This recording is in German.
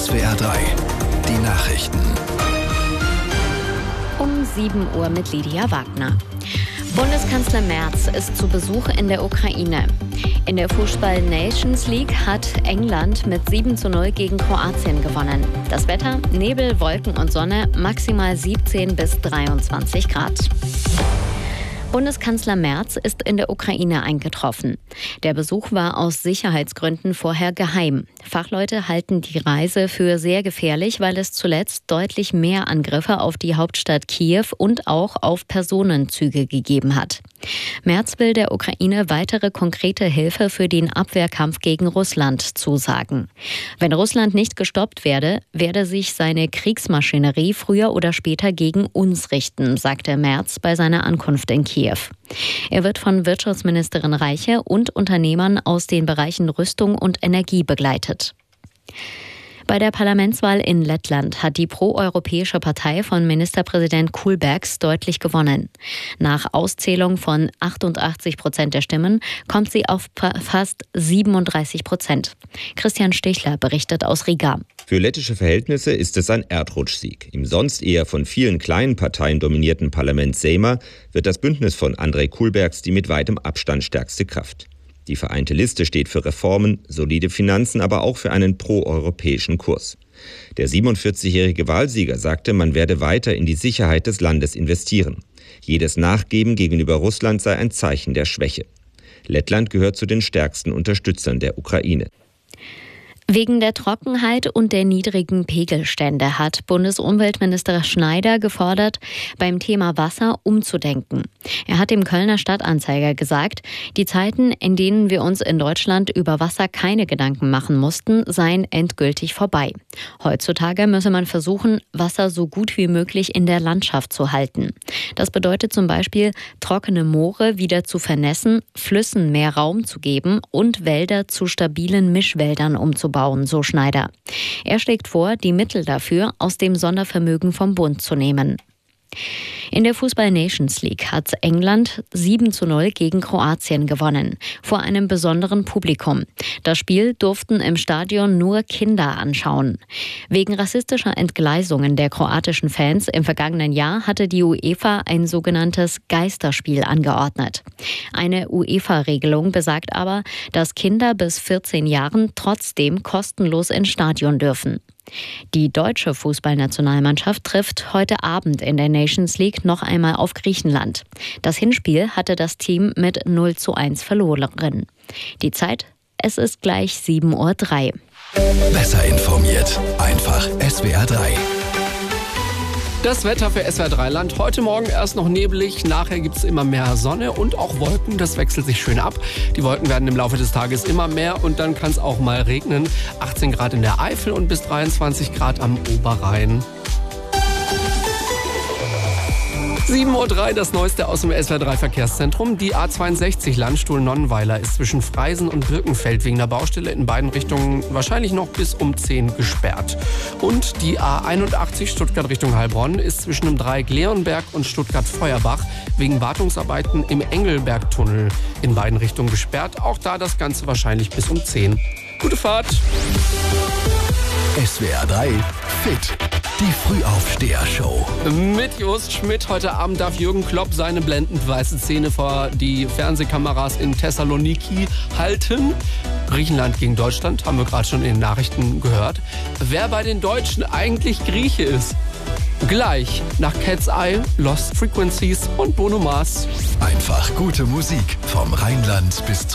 SWR 3, die Nachrichten. Um 7 Uhr mit Lydia Wagner. Bundeskanzler Merz ist zu Besuch in der Ukraine. In der Fußball-Nations League hat England mit 7:0 gegen Kroatien gewonnen. Das Wetter: Nebel, Wolken und Sonne, maximal 17 bis 23 Grad. Bundeskanzler Merz ist in der Ukraine eingetroffen. Der Besuch war aus Sicherheitsgründen vorher geheim. Fachleute halten die Reise für sehr gefährlich, weil es zuletzt deutlich mehr Angriffe auf die Hauptstadt Kiew und auch auf Personenzüge gegeben hat. Merz will der Ukraine weitere konkrete Hilfe für den Abwehrkampf gegen Russland zusagen. Wenn Russland nicht gestoppt werde sich seine Kriegsmaschinerie früher oder später gegen uns richten, sagte Merz bei seiner Ankunft in Kiew. Er wird von Wirtschaftsministerin Reiche und Unternehmern aus den Bereichen Rüstung und Energie begleitet. Bei der Parlamentswahl in Lettland hat die proeuropäische Partei von Ministerpräsident Kulbergs deutlich gewonnen. Nach Auszählung von 88% der Stimmen kommt sie auf fast 37%. Christian Stichler berichtet aus Riga. Für lettische Verhältnisse ist es ein Erdrutschsieg. Im sonst eher von vielen kleinen Parteien dominierten Parlament Seima wird das Bündnis von Andrej Kulbergs die mit weitem Abstand stärkste Kraft. Die vereinte Liste steht für Reformen, solide Finanzen, aber auch für einen proeuropäischen Kurs. Der 47-jährige Wahlsieger sagte, man werde weiter in die Sicherheit des Landes investieren. Jedes Nachgeben gegenüber Russland sei ein Zeichen der Schwäche. Lettland gehört zu den stärksten Unterstützern der Ukraine. Wegen der Trockenheit und der niedrigen Pegelstände hat Bundesumweltminister Schneider gefordert, beim Thema Wasser umzudenken. Er hat dem Kölner Stadtanzeiger gesagt, die Zeiten, in denen wir uns in Deutschland über Wasser keine Gedanken machen mussten, seien endgültig vorbei. Heutzutage müsse man versuchen, Wasser so gut wie möglich in der Landschaft zu halten. Das bedeutet zum Beispiel, trockene Moore wieder zu vernässen, Flüssen mehr Raum zu geben und Wälder zu stabilen Mischwäldern umzubauen, so Schneider. Er schlägt vor, die Mittel dafür aus dem Sondervermögen vom Bund zu nehmen. In der Fußball-Nations League hat England 7:0 gegen Kroatien gewonnen, vor einem besonderen Publikum. Das Spiel durften im Stadion nur Kinder anschauen. Wegen rassistischer Entgleisungen der kroatischen Fans im vergangenen Jahr hatte die UEFA ein sogenanntes Geisterspiel angeordnet. Eine UEFA-Regelung besagt aber, dass Kinder bis 14 Jahren trotzdem kostenlos ins Stadion dürfen. Die deutsche Fußballnationalmannschaft trifft heute Abend in der Nations League noch einmal auf Griechenland. Das Hinspiel hatte das Team mit 0:1 verloren. Die Zeit: es ist gleich 7:03 Uhr. Besser informiert, einfach SWR 3. Das Wetter für SWR 3 Land. Heute Morgen erst noch nebelig, nachher gibt es immer mehr Sonne und auch Wolken. Das wechselt sich schön ab. Die Wolken werden im Laufe des Tages immer mehr und dann kann es auch mal regnen. 18 Grad in der Eifel und bis 23 Grad am Oberrhein. 7:03 Uhr, das Neueste aus dem SWR 3 Verkehrszentrum. Die A62 Landstuhl-Nonnenweiler ist zwischen Freisen und Birkenfeld wegen der Baustelle in beiden Richtungen wahrscheinlich noch bis um 10 gesperrt. Und die A81 Stuttgart Richtung Heilbronn ist zwischen dem Dreieck Leonberg und Stuttgart-Feuerbach wegen Wartungsarbeiten im Engelbergtunnel in beiden Richtungen gesperrt. Auch da das Ganze wahrscheinlich bis um 10. Gute Fahrt! SWR 3 Fit. Die Frühaufsteher-Show. Mit Jost Schmidt. Heute Abend darf Jürgen Klopp seine blendend weiße Zähne vor die Fernsehkameras in Thessaloniki halten. Griechenland gegen Deutschland, haben wir gerade schon in den Nachrichten gehört. Wer bei den Deutschen eigentlich Grieche ist? Gleich nach Cat's Eye, Lost Frequencies und Bruno Mars. Einfach gute Musik vom Rheinland bis